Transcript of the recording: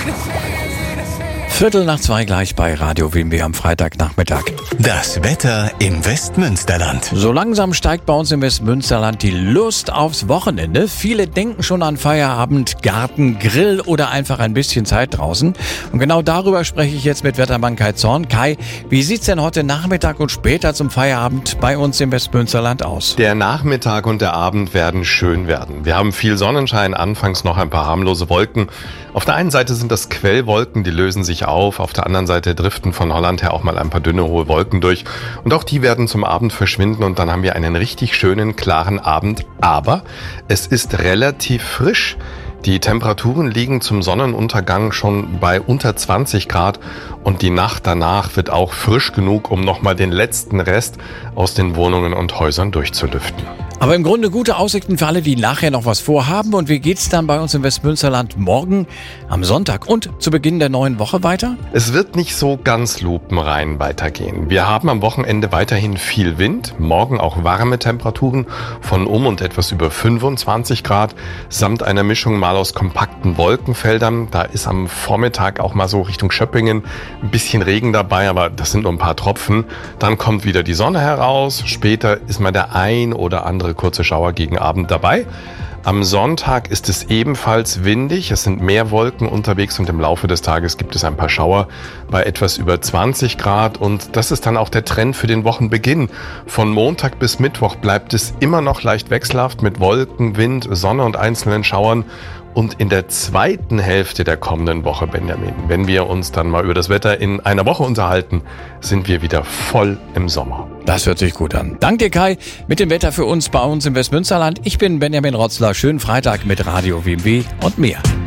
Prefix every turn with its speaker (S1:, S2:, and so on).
S1: 1:15 gleich bei Radio WMW am Freitagnachmittag.
S2: Das Wetter im Westmünsterland.
S1: So langsam steigt bei uns im Westmünsterland die Lust aufs Wochenende. Viele denken schon an Feierabend, Garten, Grill oder einfach ein bisschen Zeit draußen. Und genau darüber spreche ich jetzt mit Wettermann Kai Zorn. Kai, wie sieht's denn heute Nachmittag und später zum Feierabend bei uns im Westmünsterland aus?
S3: Der Nachmittag und der Abend werden schön werden. Wir haben viel Sonnenschein, anfangs noch ein paar harmlose Wolken. Auf der einen Seite sind das Quellwolken, die lösen sich auf der anderen Seite driften von Holland her auch mal ein paar dünne, hohe Wolken durch. Und auch die werden zum Abend verschwinden und dann haben wir einen richtig schönen, klaren Abend. Aber es ist relativ frisch. Die Temperaturen liegen zum Sonnenuntergang schon bei unter 20 Grad und die Nacht danach wird auch frisch genug, um nochmal den letzten Rest aus den Wohnungen und Häusern durchzulüften.
S1: Aber im Grunde gute Aussichten für alle, die nachher noch was vorhaben. Und wie geht's dann bei uns im Westmünsterland morgen, am Sonntag und zu Beginn der neuen Woche weiter?
S3: Es wird nicht so ganz lupenrein weitergehen. Wir haben am Wochenende weiterhin viel Wind, morgen auch warme Temperaturen von und etwas über 25 Grad, samt einer Mischung mal aus kompakten Wolkenfeldern. Da ist am Vormittag auch mal so Richtung Schöppingen ein bisschen Regen dabei, aber das sind nur ein paar Tropfen. Dann kommt wieder die Sonne heraus, später ist mal der ein oder andere kurze Schauer gegen Abend dabei. Am Sonntag ist es ebenfalls windig, es sind mehr Wolken unterwegs und im Laufe des Tages gibt es ein paar Schauer bei etwas über 20 Grad und das ist dann auch der Trend für den Wochenbeginn. Von Montag bis Mittwoch bleibt es immer noch leicht wechselhaft mit Wolken, Wind, Sonne und einzelnen Schauern. Und in der zweiten Hälfte der kommenden Woche, Benjamin, wenn wir uns dann mal über das Wetter in einer Woche unterhalten, sind wir wieder voll im Sommer.
S1: Das hört sich gut an. Danke dir, Kai, mit dem Wetter für uns bei uns im Westmünsterland. Ich bin Benjamin Rotzler. Schönen Freitag mit Radio WMW und mehr.